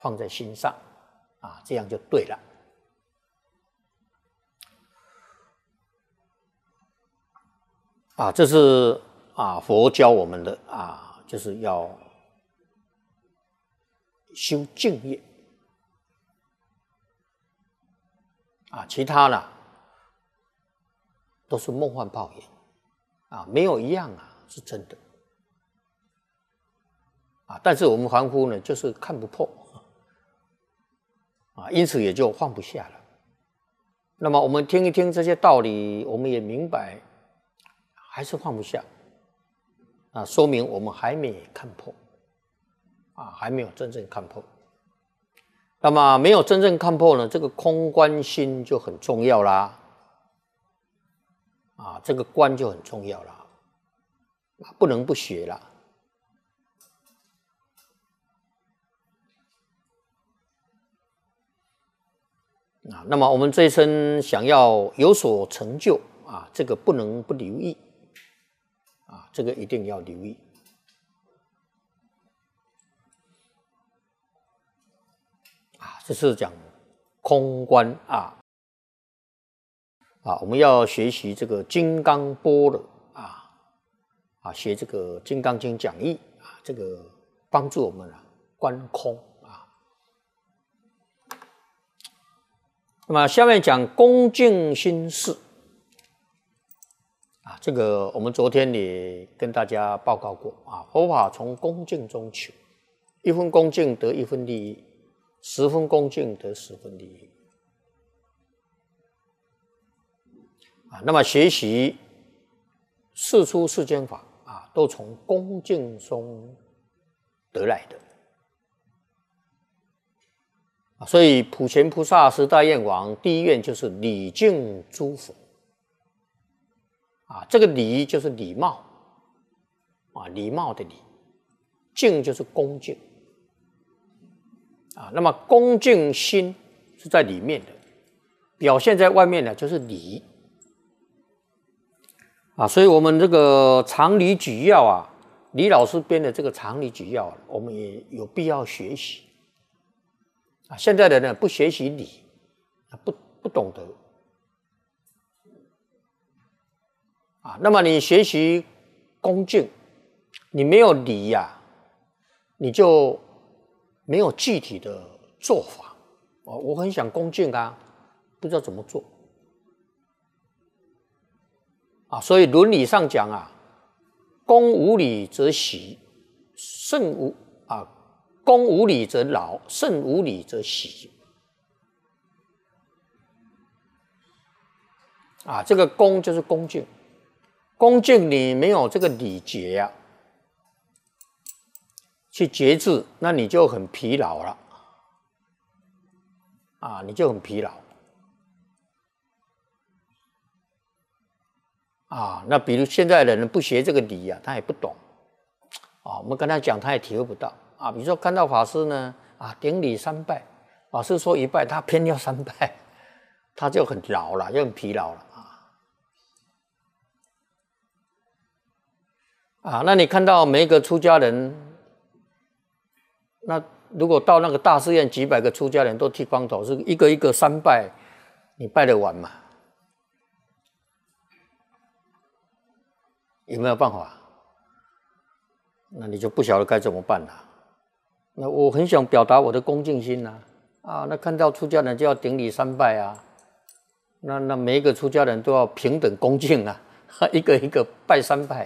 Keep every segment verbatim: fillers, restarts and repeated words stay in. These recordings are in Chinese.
放在心上啊，这样就对了。啊，这是啊佛教我们的啊，就是要修净业啊，其他呢都是梦幻泡影啊，没有一样啊是真的啊。但是我们凡夫呢，就是看不破啊，因此也就放不下了。那么我们听一听这些道理，我们也明白，还是放不下啊，说明我们还没看破啊，还没有真正看破。那么没有真正看破呢，这个空观心就很重要啦，啊，这个观就很重要啦，不能不学啦。啊，那么我们这一生想要有所成就啊，这个不能不留意啊，这个一定要留意。啊，这是讲空观啊啊，我们要学习这个金刚般若啊啊，学这个《金刚经》讲义啊，这个帮助我们啊观空啊。那么下面讲恭敬心事啊，这个我们昨天也跟大家报告过啊，佛法从恭敬中求，一分恭敬得一分利益，十分恭敬得十分利益啊。那么学习世出世间法啊，都从恭敬中得来的啊。所以普贤菩萨十大愿王第一愿就是礼敬诸佛啊，这个礼就是礼貌啊，礼貌的礼，敬就是恭敬啊。那么恭敬心是在里面的，表现在外面的就是礼啊。所以我们这个常理举要啊，李老师编的这个常理举要，我们也有必要学习啊。现在的人不学习礼，不不懂得啊。那么你学习恭敬，你没有礼呀、啊，你就没有具体的做法。哦，我很想恭敬啊，不知道怎么做啊。所以伦理上讲啊，恭无礼则喜，慎无啊，恭无礼则劳，慎无礼则喜啊。这个恭就是恭敬，恭敬你没有这个礼节啊，去节制，那你就很疲劳了啊，你就很疲劳啊。那比如现在的人不学这个礼啊，他也不懂啊。我们跟他讲，他也体会不到啊。比如说看到法师呢啊，顶礼三拜，法师说一拜，他偏要三拜，他就很劳了，就很疲劳了啊。啊，那你看到每一个出家人，那如果到那个大寺院，几百个出家人都剃光头，是一个一个三拜，你拜得完吗？有没有办法？那你就不晓得该怎么办了。那我很想表达我的恭敬心呐、啊，啊，那看到出家人就要顶礼三拜啊，那那每一个出家人都要平等恭敬啊，一个一个拜三拜。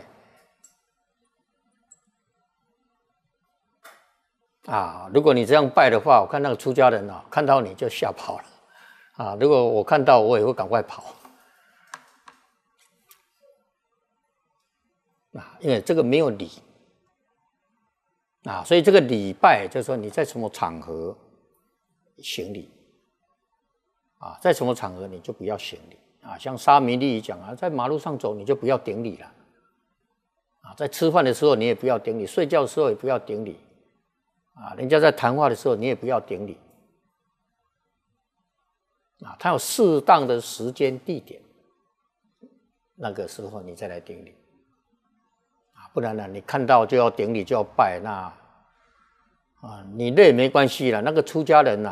啊，如果你这样拜的话，我看那个出家人啊，看到你就吓跑了啊。如果我看到，我也会赶快跑啊，因为这个没有礼啊，所以这个礼拜就是说你在什么场合行礼啊，在什么场合你就不要行礼啊。像沙弥利讲啊，在马路上走你就不要顶礼了啊，在吃饭的时候你也不要顶礼，睡觉的时候也不要顶礼。啊，人家在谈话的时候，你也不要顶礼啊。他有适当的时间地点，那个时候你再来顶礼啊，不然呢，你看到就要顶礼就要拜，那啊，你累没关系啦，那个出家人呐、